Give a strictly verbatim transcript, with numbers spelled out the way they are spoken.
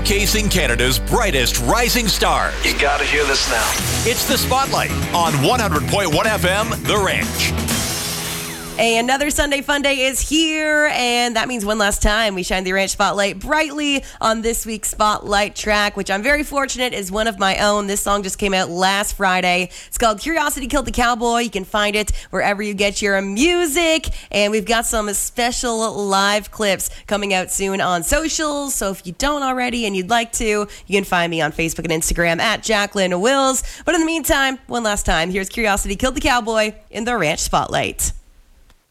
showcasing Canada's brightest rising stars. You gotta hear this now. It's The Spotlight on one hundred point one F M, The Ranch. Hey, another Sunday Fun Day is here, and that means one last time we shine the Ranch Spotlight brightly on this week's Spotlight track, which I'm very fortunate is one of my own. This song just came out last Friday. It's called Curiosity Killed the Cowboy. You can find it wherever you get your music, and we've got some special live clips coming out soon on socials, so if you don't already and you'd like to, you can find me on Facebook and Instagram at Jacqueline Wills. But in the meantime, one last time, here's Curiosity Killed the Cowboy in the Ranch Spotlight.